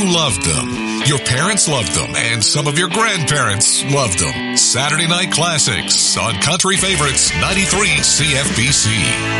You loved them. Your parents loved them, and some of your grandparents loved them. Saturday Night Classics on Country Favorites 93 CFBC.